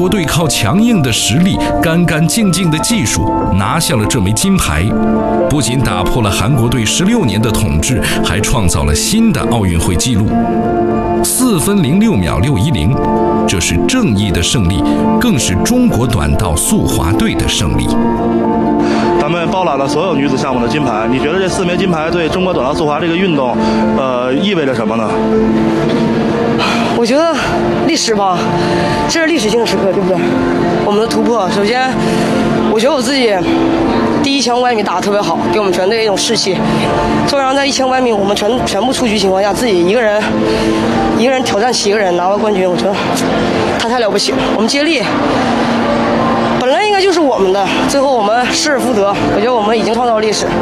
国队靠强硬的实力、干干净净的技术拿下了这枚金牌，不仅打破了韩国队16年的统治，还创造了新的奥运会纪录，4分06秒610，这是正义的胜利，更是中国短道速滑队的胜利。 咱们包揽了所有女子项目的金牌，你觉得这4枚金牌对中国短道速滑这个运动，意味着什么呢？ 我觉得历史吧，这是历史性的时刻，对不对？我们的突破，首先，我觉得我自己第1500米打得特别好，给我们全队一种士气。纵然在1500米我们全部出局情况下，自己一个人挑战7个人拿到冠军，我觉得他太了不起了。我们接力本来应该就是我们的，最后我们失而复得，我觉得我们已经创造了历史。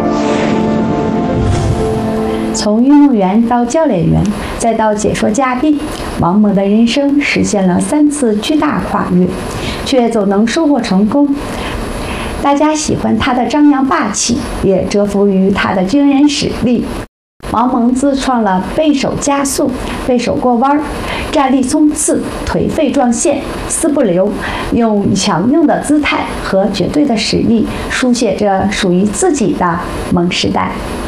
从运动员到教练员，再到解说嘉宾，王蒙的人生实现了3次巨大跨越，却总能收获成功。大家喜欢他的张扬霸气，也折服于他的惊人实力。王蒙自创了背手加速、背手过弯、站立冲刺、腿背撞线、丝不留，用强硬的姿态和绝对的实力，书写着属于自己的蒙时代。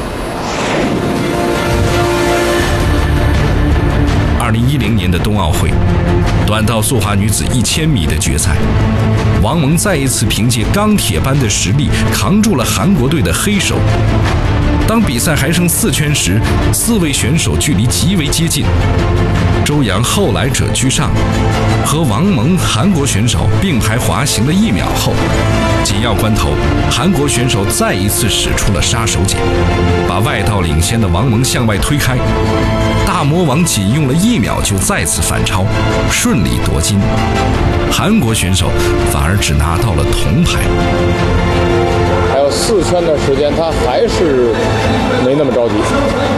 2010年的冬奥会，短道速滑女子1000米的决赛，王蒙再一次凭借钢铁般的实力扛住了韩国队的黑手。当比赛还剩4圈时，4位选手距离极为接近。周洋后来者居上，和王蒙韩国选手并排滑行了1秒后，紧要关头，韩国选手再一次使出了杀手锏，把外道领先的王蒙向外推开。大魔王仅用了1秒就再次反超，顺利夺金。韩国选手反而只拿到了铜牌。 还有4圈的时间，他还是没那么着急，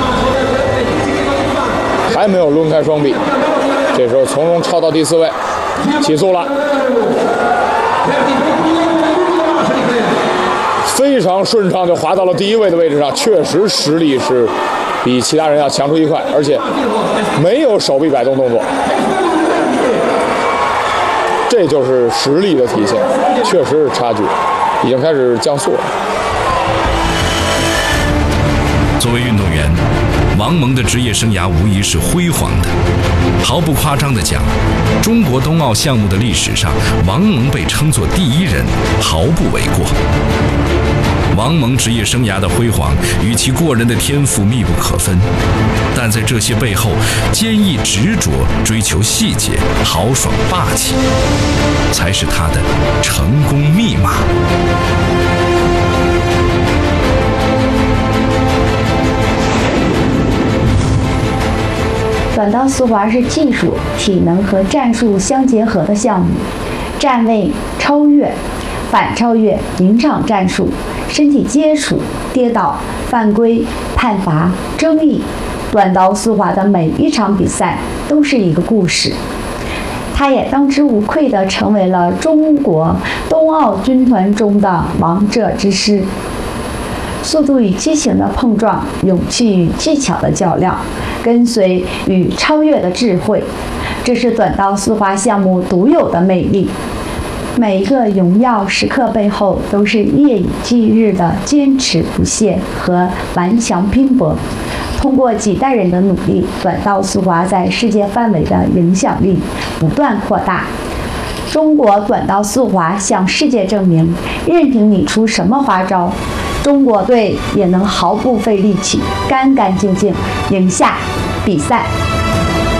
还没有抡开双臂。这时候从容超到第4位，起速了，非常顺畅就滑到了第1位的位置上，确实实力是比其他人要强出1块，而且没有手臂摆动动作，这就是实力的体现，确实是差距已经开始降速了。 作为运动员，王蒙的职业生涯无疑是辉煌的。毫不夸张地讲，中国冬奥项目的历史上，王蒙被称作第1人，毫不为过。王蒙职业生涯的辉煌与其过人的天赋密不可分，但在这些背后，坚毅执着、追求细节、豪爽霸气，才是他的成功密码。 短道速滑是技术、体能和战术相结合的项目，站位、超越、反超越、临场战术、身体接触、跌倒、犯规、判罚、争议，短道速滑的每一场比赛都是一个故事。它也当之无愧地成为了中国冬奥军团中的王者之师。速度与激情的碰撞，勇气与技巧的较量，跟随与超越的智慧，这是短道速滑项目独有的魅力。每一个荣耀时刻背后，都是夜以继日的坚持不懈和顽强拼搏。通过几代人的努力，短道速滑在世界范围的影响力不断扩大。中国短道速滑向世界证明，任凭你出什么花招，中国队也能毫不费力气、干干净净赢下比赛。